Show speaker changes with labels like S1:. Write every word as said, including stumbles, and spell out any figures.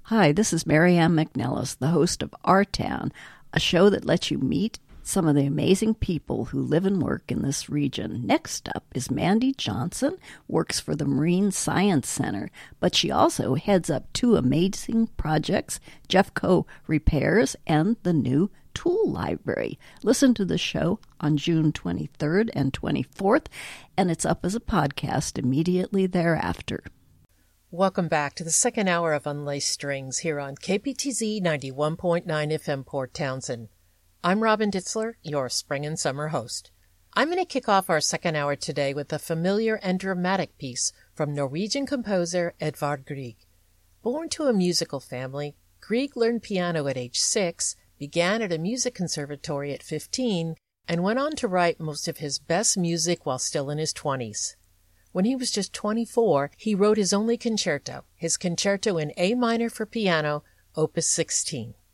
S1: Hi, this is Marianne McNellis, the host of Our Town, a show that lets you meet some of the amazing people who live and work in this region. Next up is Mandy Johnson, works for the Marine Science Center, but she also heads up two amazing projects, Jeffco Repairs and the new Tool Library. Listen to the show on June twenty-third and twenty-fourth, and it's up as a podcast immediately thereafter.
S2: Welcome back to the second hour of Unlaced Strings here on K P T Z ninety-one point nine F M Port Townsend. I'm Robin Ditzler, your spring and summer host. I'm going to kick off our second hour today with a familiar and dramatic piece from Norwegian composer Edvard Grieg. Born to a musical family, Grieg learned piano at age six, began at a music conservatory at fifteen, and went on to write most of his best music while still in his twenties. When he was just twenty-four, he wrote his only concerto, his Concerto in A minor for piano, Opus sixteen.